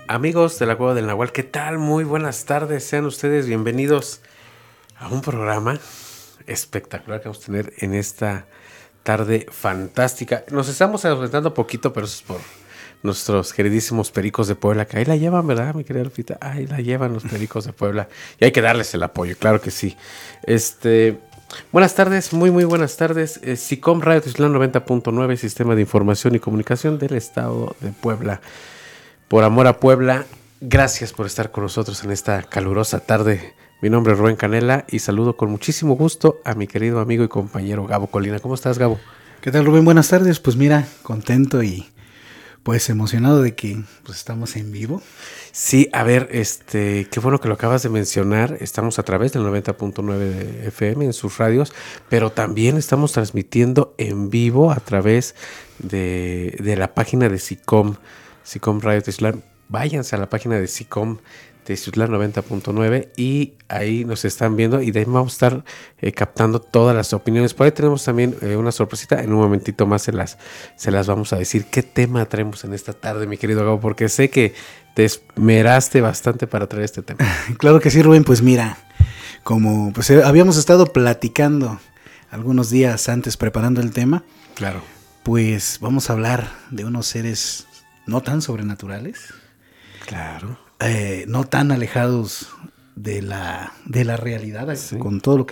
Amigos de la Cueva del Nahual, ¿qué tal? Muy buenas tardes, sean ustedes bienvenidos a un programa espectacular que vamos a tener en esta tarde fantástica. Nos estamos adelantando poquito, pero eso es por nuestros queridísimos Pericos de Puebla, que ahí la llevan, ¿verdad, mi querida Lupita? Ahí la llevan los Pericos de Puebla y hay que darles el apoyo, claro que sí. Buenas tardes, muy buenas tardes. SICOM Radio Tislán 90.9, Sistema de Información y Comunicación del Estado de Puebla. Por amor a Puebla, gracias por estar con nosotros en esta calurosa tarde. Mi nombre es Rubén Canela y saludo con muchísimo gusto a mi querido amigo y compañero Gabo Colina. ¿Cómo estás, Gabo? ¿Qué tal, Rubén? Buenas tardes. Pues mira, contento y pues emocionado de que pues estamos en vivo. Sí, a ver, qué bueno que lo acabas de mencionar. Estamos a través del 90.9 de FM en sus radios, pero también estamos transmitiendo en vivo a través de la página de SICOM Radio Tislán. Váyanse a la página de SICOM Tislán 90.9 y ahí nos están viendo y de ahí vamos a estar captando todas las opiniones. Por ahí tenemos también una sorpresita. En un momentito más se las vamos a decir. ¿Qué tema traemos en esta tarde, mi querido Gabo? Porque sé que te esmeraste bastante para traer este tema. Claro que sí, Rubén. Pues mira, como pues habíamos estado platicando algunos días antes preparando el tema. Claro. Pues vamos a hablar de unos seres no tan sobrenaturales. Claro. No tan alejados de la realidad, sí, con todo lo